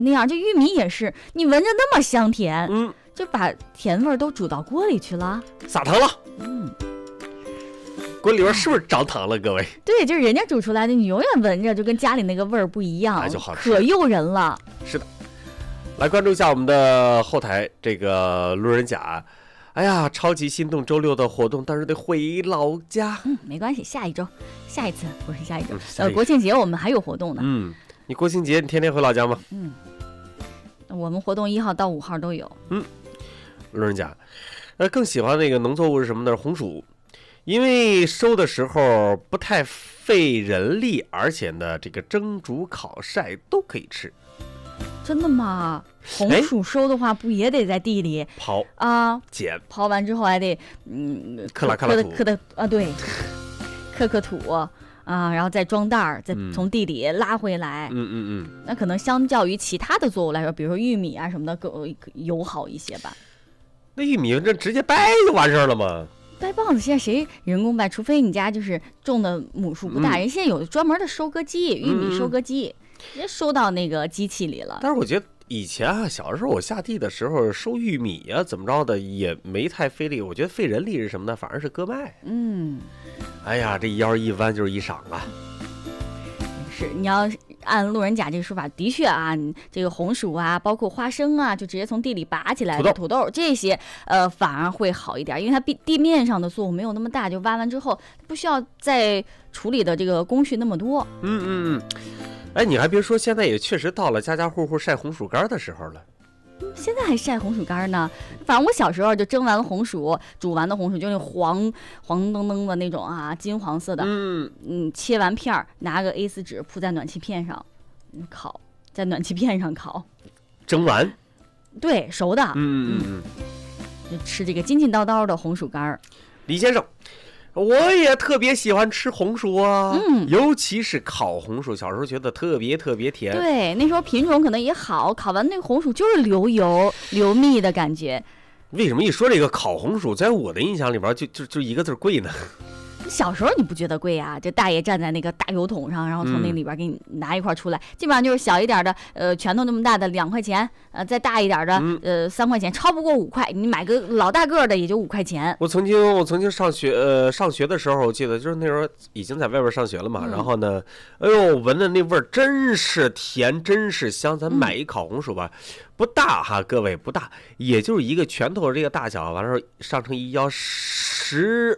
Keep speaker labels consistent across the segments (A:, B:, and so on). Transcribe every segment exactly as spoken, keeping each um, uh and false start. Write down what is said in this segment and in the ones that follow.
A: 那样，这玉米也是，你闻着那么香甜，
B: 嗯，
A: 就把甜味都煮到锅里去了，
B: 撒糖了，
A: 嗯，
B: 锅里边是不是长糖了？各位，
A: 对，就是人家煮出来的，你永远闻着就跟家里那个味儿不一样，
B: 哎就好吃
A: 可诱人了。
B: 是的，来关注一下我们的后台这个路人甲。哎呀，超级心动周六的活动，但是得回老家。
A: 嗯，没关系，下一周，下一次不是下一周，
B: 嗯、下一
A: 呃，国庆节我们还有活动呢。
B: 嗯，你国庆节你天天回老家吗？
A: 嗯，我们活动一号到五号都有。
B: 嗯，路人甲，呃，更喜欢那个农作物是什么呢？红薯，因为收的时候不太费人力，而且呢，这个蒸、煮、烤、晒都可以吃。
A: 真的吗？红薯收的话，不也得在地里
B: 刨
A: 啊？
B: 捡，
A: 刨完之后还得嗯，
B: 克拉克拉土，
A: 克的啊，对，克克土啊，然后再装袋儿，再从地里拉回来。
B: 嗯嗯嗯。
A: 那可能相较于其他的作物来说，比如说玉米啊什么的，更友好一些吧。
B: 那玉米这直接掰就完事儿了吗？
A: 掰棒子现在谁人工掰？除非你家就是种的亩数不大，嗯、人现在有专门的收割机，玉米收割机。嗯直接收到那个机器里了。
B: 但是我觉得以前啊，小时候我下地的时候收玉米啊，怎么着的也没太费力。我觉得费人力是什么呢？反而是割麦。
A: 嗯，
B: 哎呀，这腰一弯就是一晌啊。
A: 是，你要按路人甲这个说法，的确啊，这个红薯啊，包括花生啊，就直接从地里拔起来的土豆这些，呃，反而会好一点，因为它地地面上的作物没有那么大，就挖完之后不需要再处理的这个工序那么多。
B: 嗯嗯嗯。哎，你还别说，现在也确实到了家家户户晒红薯干的时候了。
A: 现在还晒红薯干呢？反正我小时候就蒸完了红薯，煮完的红薯就那黄黄澄澄的那种啊，金黄色的。
B: 嗯
A: 嗯，切完片儿，拿个 A 四 纸铺在暖气片上，烤，在暖气片上烤。
B: 蒸完？
A: 对，熟的。
B: 嗯嗯嗯。
A: 就吃这个筋筋道道的红薯干。
B: 李先生。我也特别喜欢吃红薯啊，
A: 嗯，
B: 尤其是烤红薯，小时候觉得特别特别甜。
A: 对，那时候品种可能也好，烤完那个红薯就是流油流蜜的感觉。
B: 为什么一说这个烤红薯，在我的印象里边就就就一个字贵呢？
A: 小时候你不觉得贵啊？这大爷站在那个大油桶上，然后从那里边给你拿一块出来，嗯、基本上就是小一点的，呃，拳头那么大的两块钱，呃，再大一点的，呃，三块钱，超不过五块。你买个老大个的也就五块钱。
B: 我曾经我曾经上学，呃，上学的时候，我记得就是那时候已经在外边上学了嘛，嗯、然后呢，哎呦，闻的那味儿真是甜，真是香。咱买一烤红薯吧，嗯、不大哈，各位不大，也就是一个拳头这个大小，完了之后上成一腰十。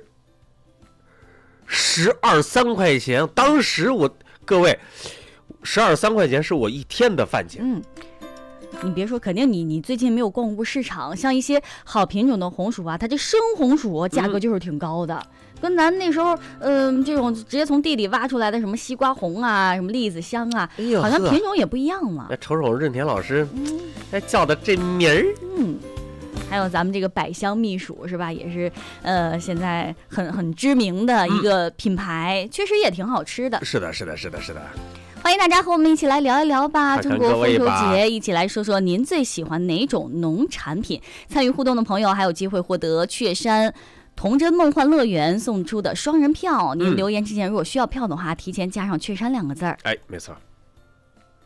B: 十二三块钱，当时我各位，十二三块钱是我一天的饭钱。
A: 嗯，你别说，肯定你你最近没有逛过市场，像一些好品种的红薯啊，它这生红薯价格就是挺高的，嗯、跟咱那时候，嗯、呃，这种直接从地里挖出来的什么西瓜红啊，什么栗子香啊，
B: 哎呦，
A: 好像品种也不一样了。
B: 那瞅瞅任田老师，嗯，还叫的这名儿，
A: 嗯。还有咱们这个百香蜜薯是吧，也是呃现在很很知名的一个品牌，嗯、确实也挺好吃的。
B: 是的，是的，是的，是的。
A: 欢迎大家和我们一起来聊一聊吧，
B: 看看
A: 中国丰收节，一起来说说您最喜欢哪种农产品。参与互动的朋友还有机会获得雀山童真梦幻乐园送出的双人票。您留言之前如果需要票的话，提前加上雀山两个字儿。
B: 哎，没错。